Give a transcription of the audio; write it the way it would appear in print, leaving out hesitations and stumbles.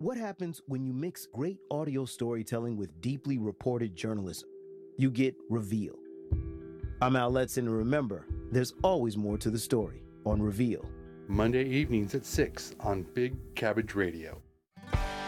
What happens when you mix great audio storytelling with deeply reported journalism? You get Reveal. I'm Al Letson, and remember, there's always more to the story on Reveal. Monday evenings at 6 on Big Cabbage Radio.